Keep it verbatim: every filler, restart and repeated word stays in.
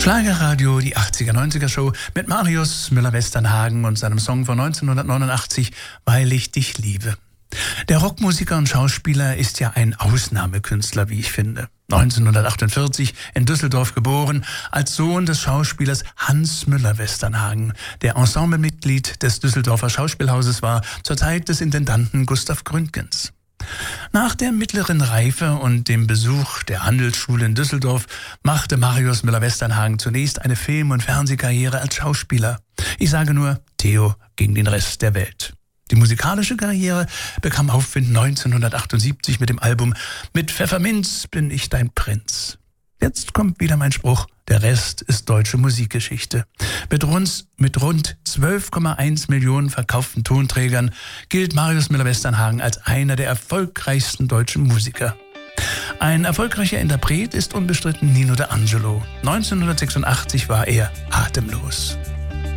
Schlagerradio, die achtziger-neunziger-Show mit Marius Müller-Westernhagen und seinem Song von neunzehnhundertneunundachtzig, Weil ich dich liebe. Der Rockmusiker und Schauspieler ist ja ein Ausnahmekünstler, wie ich finde. neunzehnhundertachtundvierzig in Düsseldorf geboren, als Sohn des Schauspielers Hans Müller-Westernhagen, der Ensemblemitglied des Düsseldorfer Schauspielhauses war, zur Zeit des Intendanten Gustav Gründgens. Nach der mittleren Reife und dem Besuch der Handelsschule in Düsseldorf machte Marius Müller-Westernhagen zunächst eine Film- und Fernsehkarriere als Schauspieler. Ich sage nur Theo gegen den Rest der Welt. Die musikalische Karriere bekam Aufwind neunzehnhundertachtundsiebzig mit dem Album Mit Pfefferminz bin ich dein Prinz. Jetzt kommt wieder mein Spruch, der Rest ist deutsche Musikgeschichte. Mit rund, mit rund zwölf Komma eins Millionen verkauften Tonträgern gilt Marius Müller-Westernhagen als einer der erfolgreichsten deutschen Musiker. Ein erfolgreicher Interpret ist unbestritten Nino D'Angelo. neunzehnhundertsechsundachtzig war er atemlos.